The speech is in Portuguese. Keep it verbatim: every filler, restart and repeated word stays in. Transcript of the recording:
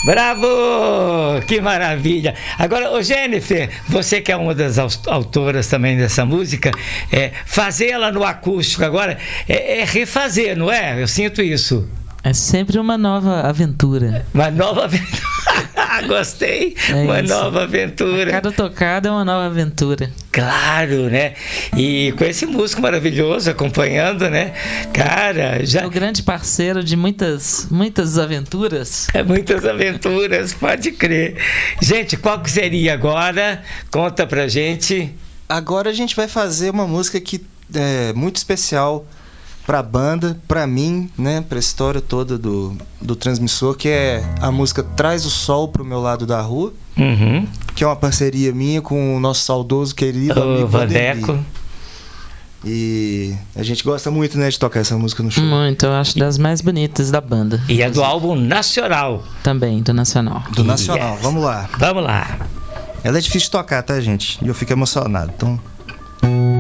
Bravo! Que maravilha! Agora, ô Jennifer, você que é uma das autoras também dessa música, é, fazer ela no acústico agora é, é refazer, não é? Eu sinto isso. É sempre uma nova aventura. Uma nova aventura. Gostei. É uma isso. nova aventura. A cada tocada é uma nova aventura. Claro, né? E com esse músico maravilhoso acompanhando, né? Cara, já... É o grande parceiro de muitas, muitas aventuras. É, muitas aventuras, pode crer. Gente, qual que seria agora? Conta pra gente. Agora a gente vai fazer uma música que é muito especial pra banda, pra mim, né, pra história toda do, do Transmissor, que é a música Traz o Sol pro Meu Lado da Rua, uhum. que é uma parceria minha com o nosso saudoso querido o amigo Vandeco. E a gente gosta muito, né, de tocar essa música no show. Muito, eu acho das mais bonitas da banda. E é do álbum Nacional. Também, do Nacional. Do Nacional, yes. Vamos lá. Vamos lá. Ela é difícil de tocar, tá, gente? E eu fico emocionado, então...